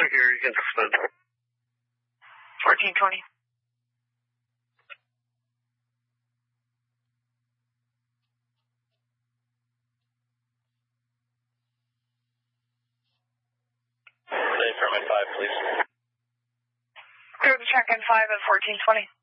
here, you can descend. 1420. Say Fairmont 5, please. Clear the check-in 5 at 1420.